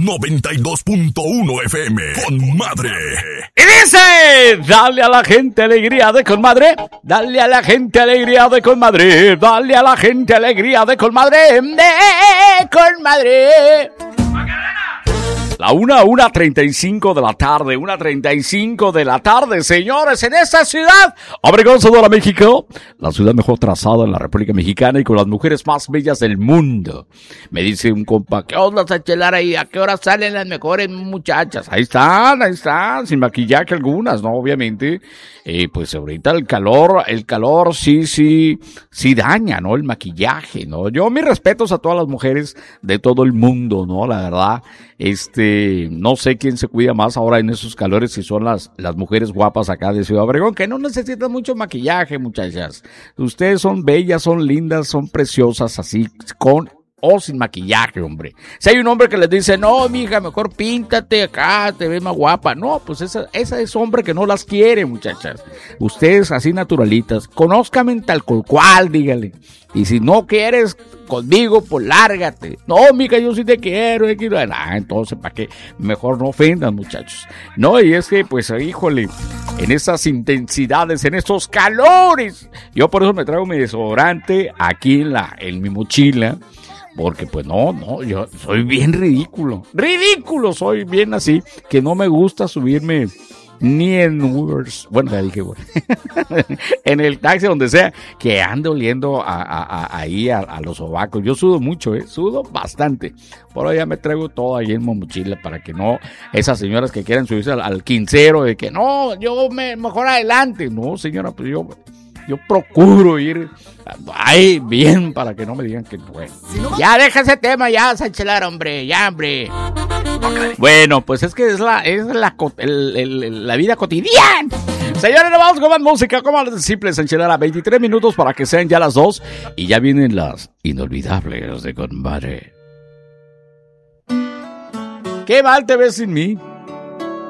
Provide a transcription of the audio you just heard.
92.1 FM. Con madre. Y dice, dale a la gente alegría de con madre. Dale a la gente alegría de con madre. Dale a la gente alegría de con madre. De con madre. La 1:35 de la tarde, 1:35 de la tarde, señores, en esta ciudad, Obregón, Sonora, México, la ciudad mejor trazada en la República Mexicana y con las mujeres más bellas del mundo. Me dice un compa, ¿qué onda, Sachelar ahí? ¿A qué hora salen las mejores muchachas? Ahí están, sin maquillaje algunas, ¿no? Obviamente, pues ahorita el calor sí daña, ¿no? El maquillaje, ¿no? Yo mis respetos a todas las mujeres de todo el mundo, ¿no? La verdad, no sé quién se cuida más ahora en esos calores, si son las mujeres guapas acá de Ciudad Obregón, que no necesitan mucho maquillaje, muchachas. Ustedes son bellas, son lindas, son preciosas, así, con o sin maquillaje, hombre. Si hay un hombre que les dice, no, mija, mejor píntate acá, te ves más guapa. No, pues esa es hombre que no las quiere, muchachas. Ustedes así naturalitas, conózcame tal cual, dígale. Y si no quieres conmigo, pues lárgate. No, mija, yo sí te quiero. Entonces, ¿para qué? Mejor no ofendan, muchachos. No, y es que, pues, híjole, en esas intensidades, en estos calores, yo por eso me traigo mi desodorante aquí en mi mochila. Porque pues no, yo soy bien ridículo, soy bien así, que no me gusta subirme ni en Ubers, bueno, ya dije, bueno, en el taxi, donde sea, que ande oliendo ahí a los sobacos. Yo sudo mucho, sudo bastante, por ahí ya me traigo todo ahí en mi mochila para que no, esas señoras que quieran subirse al quincero de que no, yo mejor adelante. No, señora, pues yo procuro ir ahí bien para que no me digan que bueno. Ya deja ese tema, ya, Sanchelar, hombre, ya, hombre. Bueno, pues es que es la vida cotidiana. Señores, nos vamos con más música, como les simple, Sanchelar, a 23 minutos para que sean ya las 2 y ya vienen las inolvidables de compadre. ¿Qué mal te ves sin mí?